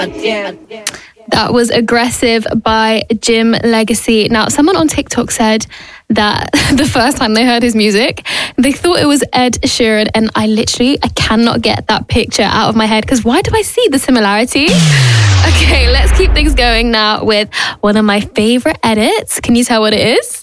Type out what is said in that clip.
That was Aggressive by Jim Legacy. Now, someone on TikTok said that the first time they heard his music, they thought it was Ed Sheeran, and I cannot get that picture out of my head, because why do I see the similarity? Okay, let's keep things going now with one of my favorite edits. Can you tell what it is?